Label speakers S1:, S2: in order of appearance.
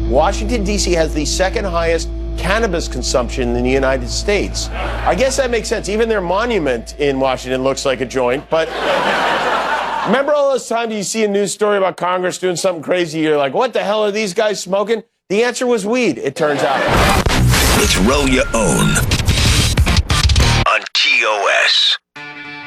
S1: Washington, D.C. has the second highest cannabis consumption in the United States. I guess that makes sense. Even their monument in Washington looks like a joint, but remember all those times you see a news story about Congress doing something crazy, you're like, what the hell are these guys smoking? The answer was weed, it turns out.
S2: It's Roll Your Own on TOS.